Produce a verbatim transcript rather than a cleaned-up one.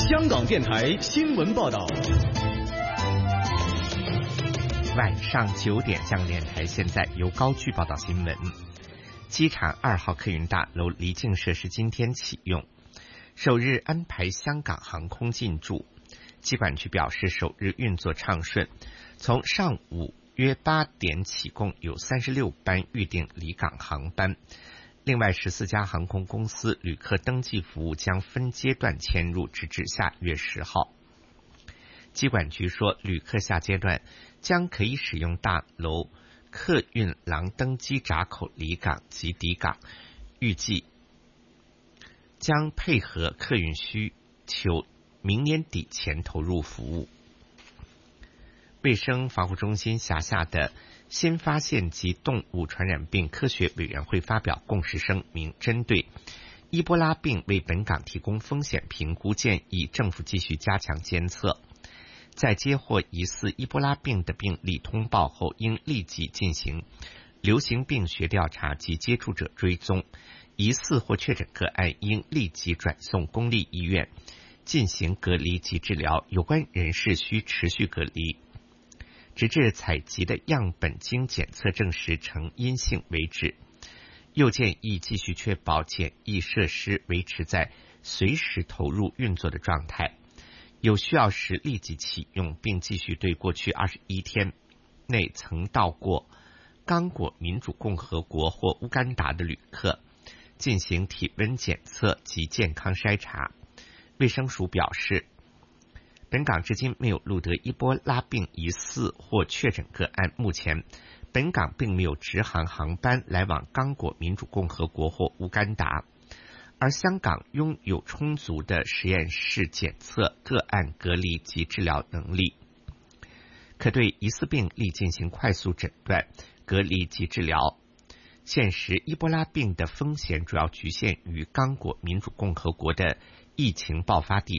香港电台新闻报道。 晚上九点，香港电台现在由高居报道新闻。机场二号客运大楼离境设施今天启用，首日安排香港航空进驻。机管局表示，首日运作畅顺，从上午约八点起，共有三十六班预定离港航班。另外十四家航空公司旅客登记服务将分阶段迁入，直至下月十号。机管局说，旅客下阶段将可以使用大楼客运廊登机闸口离港及抵港，预计将配合客运需求，明年底前投入服务。卫生防护中心辖下的新发现及动物传染病科学委员会发表共识声明，针对伊波拉病为本港提供风险评估，建议政府继续加强监测。在接获疑似伊波拉病的病例通报后，应立即进行流行病学调查及接触者追踪，疑似或确诊个案应立即转送公立医院进行隔离及治疗，有关人士需持续隔离，直至采集的样本经检测证实呈阴性为止。又建议继续确保检疫设施维持在随时投入运作的状态，有需要时立即启用，并继续对过去二十一天内曾到过刚果民主共和国或乌干达的旅客进行体温检测及健康筛查。卫生署表示，本港至今没有录得伊波拉病疑似或确诊个案，目前本港并没有直航航班来往刚果民主共和国或乌干达，而香港拥有充足的实验室检测、个案隔离及治疗能力，可对疑似病例进行快速诊断、隔离及治疗。现时伊波拉病的风险主要局限于刚果民主共和国的疫情爆发地